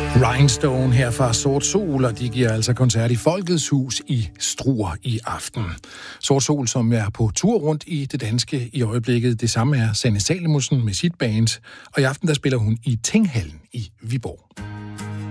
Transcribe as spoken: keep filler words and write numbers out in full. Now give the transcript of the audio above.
Rhinestone her fra Sort Sol, og de giver altså koncert i Folkets Hus i Struer i aften. Sort Sol, som er på tur rundt i det danske i øjeblikket. Det samme er Sanne Salomonsen med sit band, og i aften der spiller hun i Tinghallen i Viborg.